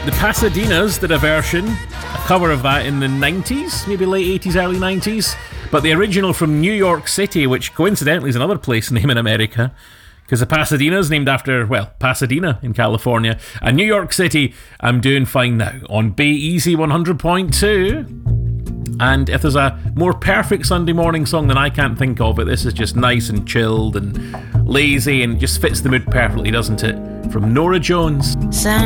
The Pasadenas did a version, a cover of that in the 90s, maybe late 80s, early 90s. But the original from New York City, which coincidentally is another place name in America, because the Pasadena is named after, well, Pasadena in California. And New York City, I'm Doing Fine Now on Bay Easy 100.2. And if there's a more perfect Sunday morning song than I can't think of it, this is just nice and chilled and lazy and just fits the mood perfectly, doesn't it? From Norah Jones.